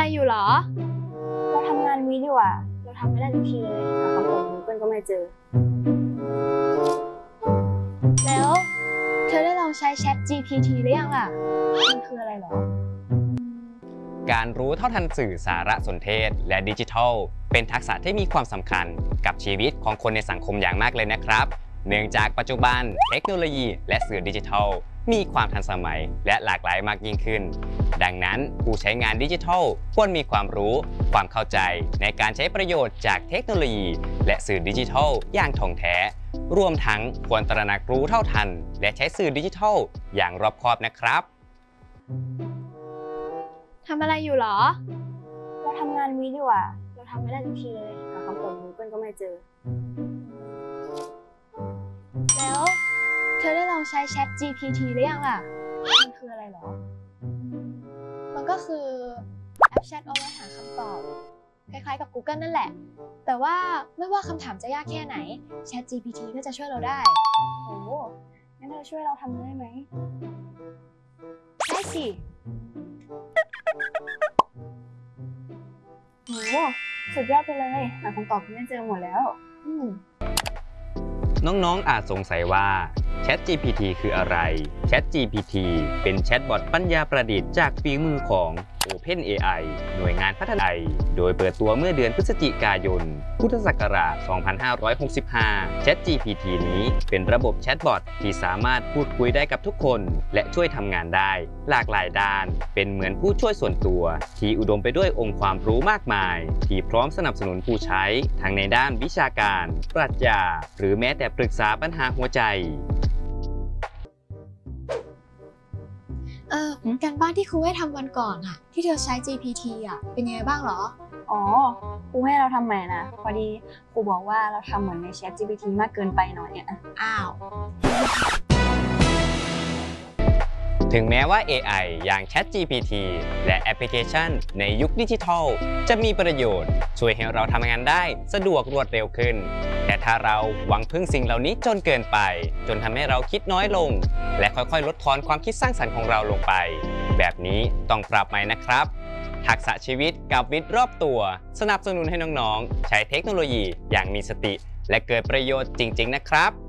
อยู่หรอเราทำงานวิดีโออะเราทำไม่ได้ทุกทีเลยหาคำตอบ Google ก็ไม่เจอแล้วเธอได้ลองใช้ Chat GPT หรือยังล่ะมันคืออะไรหรอการรู้เท่าทันสื่อสารสนเทศและดิจิทัลเป็นทักษะที่มีความสำคัญกับชีวิตของคนในสังคมอย่างมากเลยนะครับเนื่องจากปัจจุบันเทคโนโลยีและสื่อดิจิทัลมีความทันสมัยและหลากหลายมากยิ่งขึ้นดังนั้นผู้ใช้งานดิจิทัลควรมีความรู้ความเข้าใจในการใช้ประโยชน์จากเทคโนโลยีและสื่อดิจิทัลอย่างถ่องแท้รวมทั้งควรตระหนักรู้เท่าทันและใช้สื่อดิจิทัลอย่างรอบคอบนะครับทำอะไรอยู่หรอเราทำงานวิดีโออะเราทำไม่ได้ทุกทีเลยหาคำตอบ Google ก็ไม่เจอแล้วเธอได้ลองใช้ Chat GPT หรือยังล่ะมันคืออะไรหรอมันก็คือแอปแชทเอาไว้หาคำตอบคล้ายๆกับ Google นั่นแหละแต่ว่าไม่ว่าคำถามจะยากแค่ไหน Chat GPT ก็จะช่วยเราได้โอ้งั้นเธอช่วยเราทำได้ไหมได้สิโหสุดยอดไปเลยหาคำตอบไม่เจอหมดแล้วน้องๆอาจสงสัยว่า ChatGPT คืออะไร ChatGPT เป็นแชทบอทปัญญาประดิษฐ์จากฝีมือของ OpenAI หน่วยงานพัฒนาโดยเปิดตัวเมื่อเดือนพฤศจิกายน พุทธศักราช 2565 ChatGPT นี้เป็นระบบแชทบอทที่สามารถพูดคุยได้กับทุกคนและช่วยทำงานได้หลากหลายด้านเป็นเหมือนผู้ช่วยส่วนตัวที่อุดมไปด้วยองค์ความรู้มากมายที่พร้อมสนับสนุนผู้ใช้ทั้งในด้านวิชาการปรัชญาหรือแม้แต่ปรึกษาปัญหาหัวใจการบ้านที่ครูให้ทำวันก่อนอะที่เธอใช้ GPT อะเป็นยังไงบ้างหรออ๋อครูให้เราทำใหม่นะพอดีครูบอกว่าเราทำเหมือนใน Chat GPT มากเกินไปหน่อยอ่ะอ้าวถึงแม้ว่า AI อย่าง ChatGPT และแอปพลิเคชันในยุคดิจิทัลจะมีประโยชน์ช่วยให้เราทำงานได้สะดวกรวดเร็วขึ้นแต่ถ้าเราหวังพึ่งสิ่งเหล่านี้จนเกินไปจนทำให้เราคิดน้อยลงและค่อยๆลดทอนความคิดสร้างสรรค์ของเราลงไปแบบนี้ต้องปรับใหม่นะครับทักษะชีวิตกับวิถีรอบตัวสนับสนุนให้น้องๆใช้เทคโนโลยีอย่างมีสติและเกิดประโยชน์จริงๆนะครับ